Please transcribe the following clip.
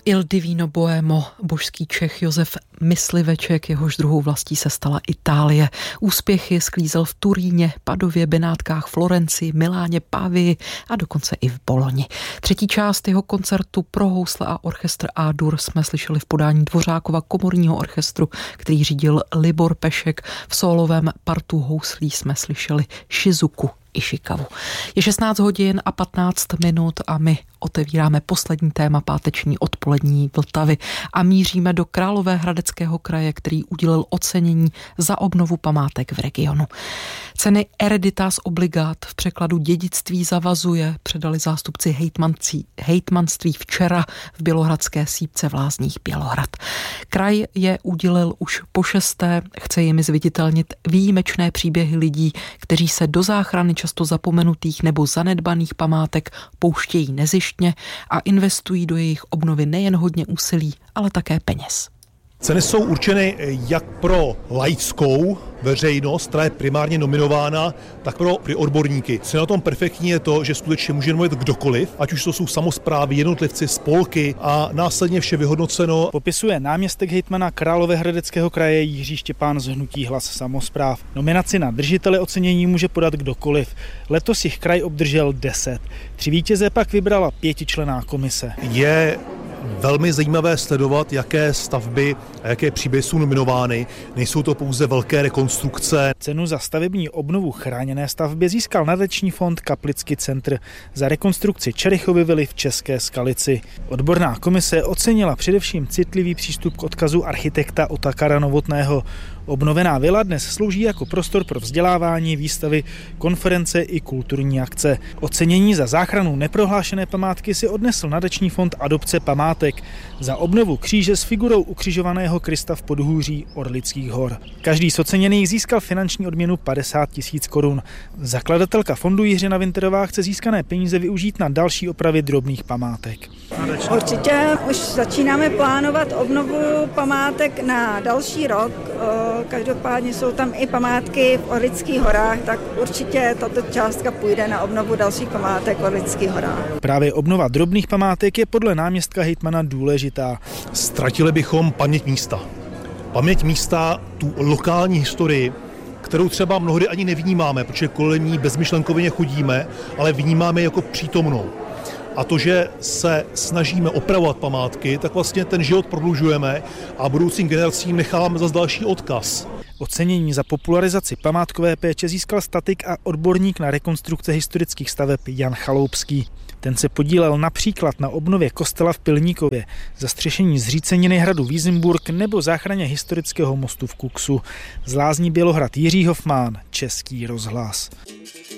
Il Divino Boemo, božský Čech Josef Mysliveček, jehož druhou vlastí se stala Itálie. Úspěchy sklízel v Turíně, Padově, Benátkách, Florencii, Miláně, Pavii a dokonce i v Boloni. Třetí část jeho koncertu pro housle a orchestr A-dur jsme slyšeli v podání Dvořákova komorního orchestru, který řídil Libor Pešek. V sólovém partu houslí jsme slyšeli Shizuku Ishikawu. Je 16 hodin a 15 minut a my otevíráme poslední téma páteční odpolední Vltavy a míříme do Královéhradeckého kraje, který udělil ocenění za obnovu památek v regionu. Ceny Hereditas Obligat, v překladu dědictví zavazuje, předali zástupci hejtmanství včera v Bělohradské sípce v Lázních Bělohrad. Kraj je udělil už po 6. chce jimi zviditelnit výjimečné příběhy lidí, kteří se do záchrany často zapomenutých nebo zanedbaných památek pouštějí nezištně a investují do jejich obnovy nejen hodně úsilí, ale také peněz. Ceny jsou určeny jak pro laickou veřejnost, která je primárně nominována, tak pro odborníky. Co je na tom perfektní je to, že skutečně může mluvit kdokoliv, ať už to jsou samosprávy, jednotlivci, spolky a následně vše vyhodnoceno. Popisuje náměstek hejtmana Královéhradeckého kraje Jiří Štěpán z hnutí Hlas samospráv. Nominaci na držitele ocenění může podat kdokoliv. Letos jich kraj obdržel 10. 3 vítěze pak vybrala 5členná komise. Je velmi zajímavé sledovat, jaké stavby a jaké příběhy jsou nominovány. Nejsou to pouze velké rekonstrukce. Cenu za stavební obnovu chráněné stavby získal nadační fond Kaplický centr za rekonstrukci Čerichovy vily v České Skalici. Odborná komise ocenila především citlivý přístup k odkazu architekta Otakara Novotného. Obnovená vila dnes slouží jako prostor pro vzdělávání, výstavy, konference i kulturní akce. Ocenění za záchranu neprohlášené památky si odnesl nadační fond Adopce památek za obnovu kříže s figurou ukřižovaného Krista v podhůří Orlických hor. Každý z oceněných získal finanční odměnu 50 000 korun. Zakladatelka fondu Jiřina Winterová chce získané peníze využít na další opravy drobných památek. Určitě už začínáme plánovat obnovu památek na další rok. Každopádně jsou tam i památky v Orlických horách, tak určitě tato částka půjde na obnovu dalších památek v Orlických horách. Právě obnova drobných památek je podle náměstka hejtmana důležitá. Ztratili bychom paměť místa. Paměť místa, tu lokální historii, kterou třeba mnohdy ani nevnímáme, protože kolem ní bezmyšlenkově chodíme, ale vnímáme jako přítomnou. A to, že se snažíme opravovat památky, tak vlastně ten život prodlužujeme a budoucím generacím necháváme zase další odkaz. Ocenění za popularizaci památkové péče získal statik a odborník na rekonstrukce historických staveb Jan Chaloupský. Ten se podílel například na obnově kostela v Pilníkově, zastřešení zříceniny hradu Vízimburg nebo záchraně historického mostu v Kuksu. Z Lázní Bělohrad Jiří Hofmán, Český rozhlas.